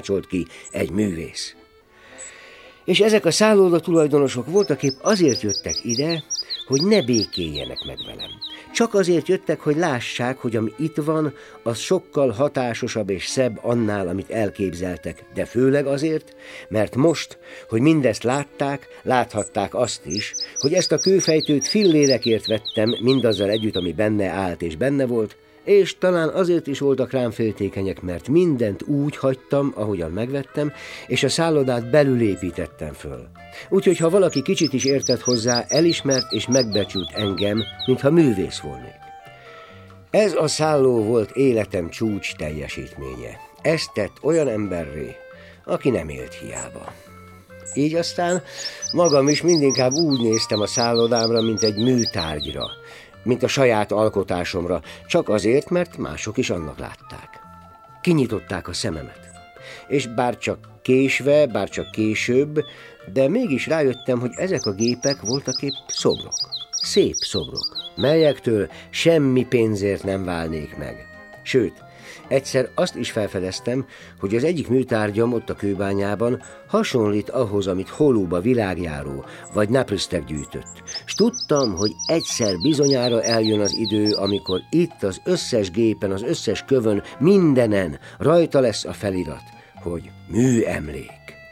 tolmácsolt ki egy művész. És ezek a szálloda tulajdonosok voltaképp azért jöttek ide, hogy ne békéljenek meg velem. Csak azért jöttek, hogy lássák, hogy ami itt van, az sokkal hatásosabb és szebb annál, amit elképzeltek, de főleg azért, mert most, hogy mindezt látták, láthatták azt is, hogy ezt a kőfejtőt fillérekért vettem mindazzal együtt, ami benne állt és benne volt, és talán azért is voltak rám féltékenyek, mert mindent úgy hagytam, ahogyan megvettem, és a szállodát belül építettem föl. Úgyhogy ha valaki kicsit is értett hozzá, elismert és megbecsült engem, mintha művész volnék. Ez a szálló volt életem csúcs teljesítménye. Ezt tett olyan emberré, aki nem élt hiába. Így aztán magam is mindinkább úgy néztem a szállodámra, mint egy műtárgyra, mint a saját alkotásomra, csak azért, mert mások is annak látták. Kinyitották a szememet. És bár csak késve, bár csak később, de mégis rájöttem, hogy ezek a gépek voltaképp szobrok. Szép szobrok, melyektől semmi pénzért nem válnék meg. Sőt, egyszer azt is felfedeztem, hogy az egyik műtárgyam ott a kőbányában hasonlít ahhoz, amit Holóba világjáró vagy Napristeg gyűjtött. S tudtam, hogy egyszer bizonyára eljön az idő, amikor itt az összes gépen, az összes kövön, mindenen rajta lesz a felirat, hogy műemlék.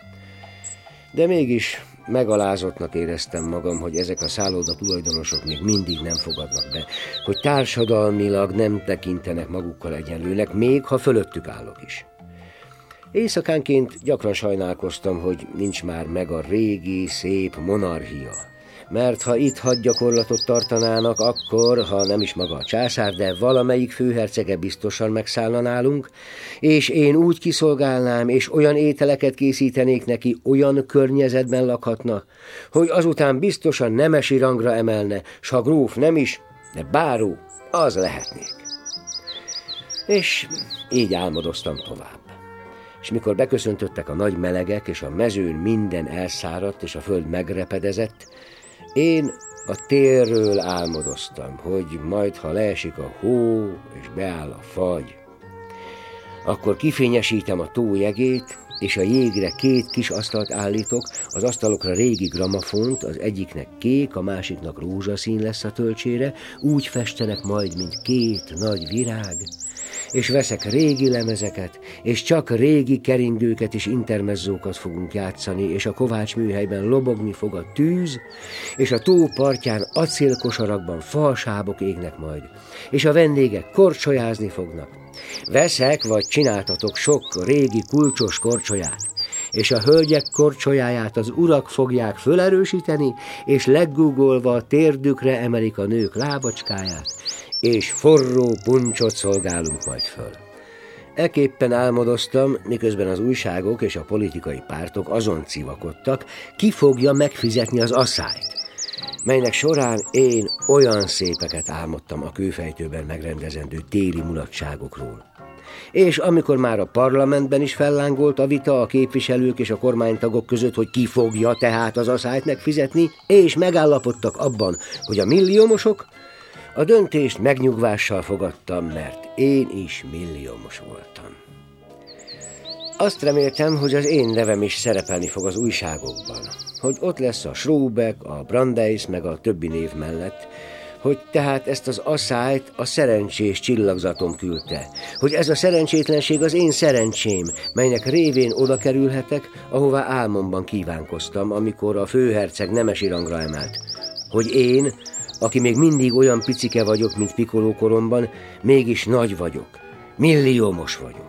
De mégis megalázottnak éreztem magam, hogy ezek a szálloda tulajdonosok még mindig nem fogadnak be, hogy társadalmilag nem tekintenek magukkal egyenlőnek, még ha fölöttük állok is. Éjszakánként gyakran sajnálkoztam, hogy nincs már meg a régi, szép monarchia. Mert ha itt hadgyakorlatot tartanának, akkor, ha nem is maga a császár, de valamelyik főhercege biztosan megszállna nálunk, és én úgy kiszolgálnám, és olyan ételeket készítenék neki, olyan környezetben lakhatna, hogy azután biztosan nemesi rangra emelne, s ha gróf nem is, de báró, az lehetnék. És így álmodoztam tovább. És mikor beköszöntöttek a nagy melegek, és a mezőn minden elszáradt, és a föld megrepedezett, én a térről álmodoztam, hogy majd, ha leesik a hó, és beáll a fagy, akkor kifényesítem a tó jegét, és a jégre 2 kis asztalt állítok, az asztalokra régi gramafont, az egyiknek kék, a másiknak rózsaszín lesz a töltsére, úgy festenek majd, mint 2 nagy virág, és veszek régi lemezeket, és csak régi keringőket és intermezzókat fogunk játszani, és a Kovács műhelyben lobogni fog a tűz, és a tó partján acélkosarakban falsábok égnek majd, és a vendégek korcsolyázni fognak. Veszek vagy csináltatok sok régi kulcsos korcsolyát, és a hölgyek korcsolyáját az urak fogják fölerősíteni, és leggugolva térdükre emelik a nők lábacskáját, és forró puncsot szolgálunk majd föl. Ekképpen álmodoztam, miközben az újságok és a politikai pártok azon civakodtak, ki fogja megfizetni az asszályt, melynek során én olyan szépeket álmodtam a kőfejtőben megrendezendő téli mulatságokról. És amikor már a parlamentben is fellángolt a vita a képviselők és a kormánytagok között, hogy ki fogja tehát az asszályt megfizetni, és megállapodtak abban, hogy a milliómosok, a döntést megnyugvással fogadtam, mert én is milliómos voltam. Azt reméltem, hogy az én nevem is szerepelni fog az újságokban, hogy ott lesz a Schrobeck, a Brandeis meg a többi név mellett, hogy tehát ezt az asszályt a szerencsés csillagzatom küldte, hogy ez a szerencsétlenség az én szerencsém, melynek révén oda kerülhetek, ahová álmomban kívánkoztam, amikor a főherceg nemesi rangra emelt, hogy én, aki még mindig olyan picike vagyok, mint Piccolo koromban, mégis nagy vagyok, milliómos vagyok.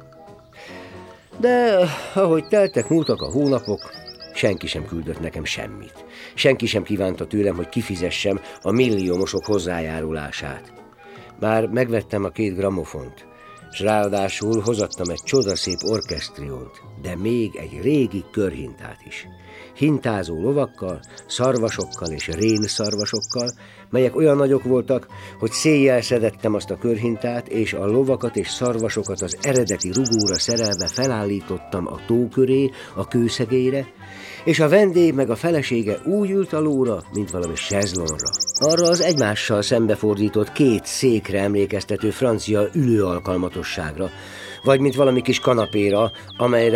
De ahogy teltek, múltak a hónapok, senki sem küldött nekem semmit. Senki sem kívánta tőlem, hogy kifizessem a milliómosok hozzájárulását. Már megvettem a 2 gramofont, s ráadásul hozattam egy csodaszép orkesztriót, de még egy régi körhintát is. Hintázó lovakkal, szarvasokkal és rénszarvasokkal, melyek olyan nagyok voltak, hogy széjjel szedettem azt a körhintát, és a lovakat és szarvasokat az eredeti rugóra szerelve felállítottam a tó köré, a kőszegélyre, és a vendég meg a felesége úgy ült a lóra, mint valami sezlonra. Arra az egymással szembefordított 2 székre emlékeztető francia ülőalkalmatosságra, vagy mint valami kis kanapéra, amelyre